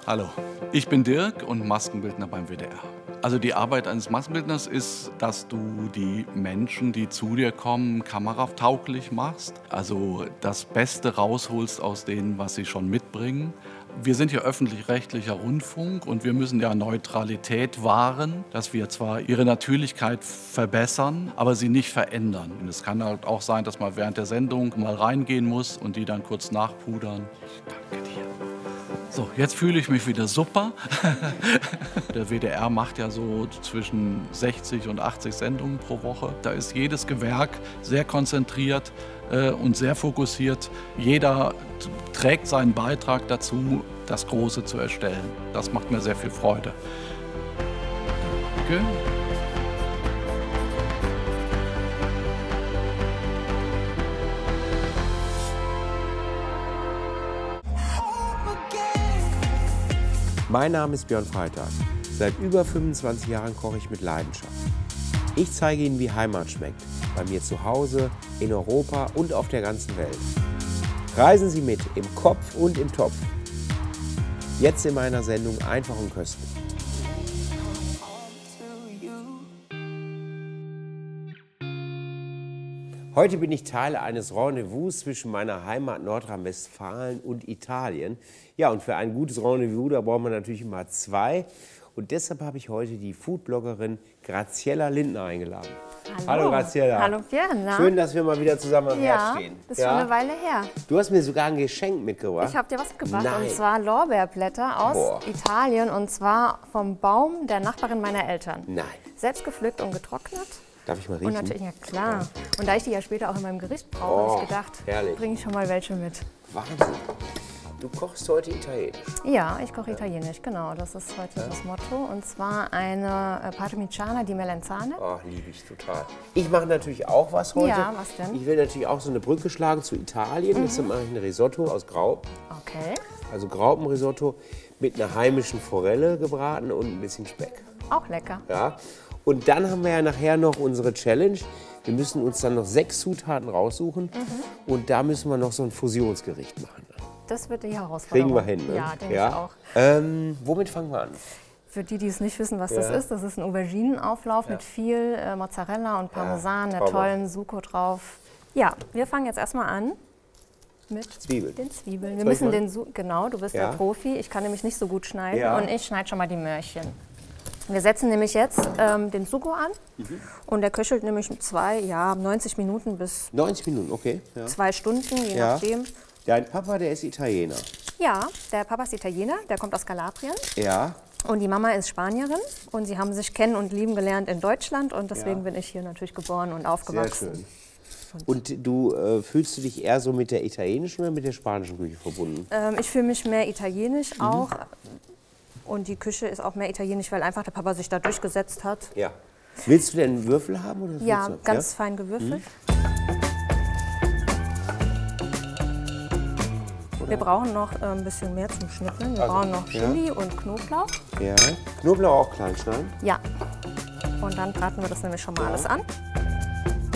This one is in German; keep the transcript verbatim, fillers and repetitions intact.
Hallo, ich bin Dirk und Maskenbildner beim W D R. Also die Arbeit eines Maskenbildners ist, dass du die Menschen, die zu dir kommen, kameratauglich machst. Also das Beste rausholst aus denen, was sie schon mitbringen. Wir sind ja öffentlich-rechtlicher Rundfunk und wir müssen ja Neutralität wahren, dass wir zwar ihre Natürlichkeit verbessern, aber sie nicht verändern. Und es kann halt auch sein, dass man während der Sendung mal reingehen muss und die dann kurz nachpudern. Danke dir. So, jetzt fühle ich mich wieder super. Der W D R macht ja so zwischen sechzig und achtzig Sendungen pro Woche. Da ist jedes Gewerk sehr konzentriert äh, und sehr fokussiert. Jeder trägt seinen Beitrag dazu, das Große zu erstellen. Das macht mir sehr viel Freude. Danke. Mein Name ist Björn Freitag. Seit über fünfundzwanzig Jahren koche ich mit Leidenschaft. Ich zeige Ihnen, wie Heimat schmeckt. Bei mir zu Hause, in Europa und auf der ganzen Welt. Reisen Sie mit, im Kopf und im Topf. Jetzt in meiner Sendung Einfach und köstlich. Heute bin ich Teil eines Rendezvous zwischen meiner Heimat Nordrhein-Westfalen und Italien. Ja, und für ein gutes Rendezvous, da braucht man natürlich immer zwei. Und deshalb habe ich heute die Foodbloggerin Graziella Lindner eingeladen. Hallo, Hallo Graziella. Hallo Björn. Schön, dass wir mal wieder zusammen am ja, Herd stehen. Das ist ja schon eine Weile her. Du hast mir sogar ein Geschenk mitgebracht. Ich habe dir was mitgebracht, Nein. und zwar Lorbeerblätter aus Boah. Italien, und zwar vom Baum der Nachbarin meiner Eltern. Nein. Selbst gepflückt und getrocknet. Darf ich mal riechen? Und natürlich, ja klar. Ja. Und da ich die ja später auch in meinem Gericht brauche, Oh, habe ich gedacht, bringe ich schon mal welche mit. Wahnsinn. Du kochst heute italienisch? Ja, ich koche italienisch, genau. Das ist heute ja. das Motto. Und zwar eine äh, Parmigiana di Melenzane. Oh, liebe ich total. Ich mache natürlich auch was heute. Ja, was denn? Ich will natürlich auch so eine Brücke schlagen zu Italien. Mhm. Deshalb mache ich ein Risotto aus Graupen. Okay. Also Graupenrisotto mit einer heimischen Forelle gebraten und ein bisschen Speck. Auch lecker. Ja. Und dann haben wir ja nachher noch unsere Challenge. Wir müssen uns dann noch sechs Zutaten raussuchen. Mhm. Und da müssen wir noch so ein Fusionsgericht machen. Das wird die Herausforderung. Kriegen wir hin, ne? Ja, denke ja? ich auch. Ähm, womit fangen wir an? Für die, die es nicht wissen, was ja. das ist, das ist ein Auberginenauflauf ja. mit viel äh, Mozzarella und Parmesan, ja, der tollen Succo drauf. Ja, wir fangen jetzt erstmal an mit Zwiebeln. den Zwiebeln. Wir müssen den Su genau, du bist ja. der Profi, ich kann nämlich nicht so gut schneiden ja. und ich schneide schon mal die Möhrchen. Wir setzen nämlich jetzt ähm, den Sugo an mhm. und der köchelt nämlich zwei, ja, neunzig Minuten bis neunzig Minuten, okay. Ja. zwei Stunden, je ja. nachdem. Dein Papa, der ist Italiener. Ja, der Papa ist Italiener, der kommt aus Kalabrien. Ja. Und die Mama ist Spanierin und sie haben sich kennen und lieben gelernt in Deutschland und deswegen ja. bin ich hier natürlich geboren und aufgewachsen. Sehr schön. Und du äh, fühlst du dich eher so mit der italienischen oder mit der spanischen Küche verbunden? Ähm, ich fühle mich mehr italienisch mhm. auch. Und die Küche ist auch mehr italienisch, weil einfach der Papa sich da durchgesetzt hat. Ja. Willst du denn Würfel haben? Oder ja, du? ganz ja? fein gewürfelt. Mhm. Wir brauchen noch äh, ein bisschen mehr zum Schnippeln. Wir also, brauchen noch Chili ja. und Knoblauch. Ja. Knoblauch auch klein schneiden? Ja. Und dann braten wir das nämlich schon mal ja. alles an.